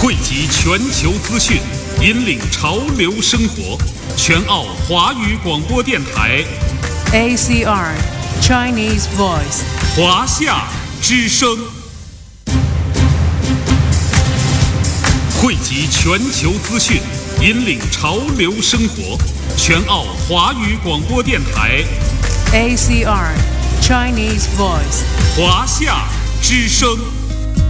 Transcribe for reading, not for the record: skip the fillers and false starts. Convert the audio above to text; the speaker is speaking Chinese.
汇集全球资讯，引领潮流生活。全澳华语广播电台 ACR Chinese Voice 华夏之声，汇集全球资讯，引领潮流生活。全澳华语广播电台 ACR Chinese Voice 华夏之声。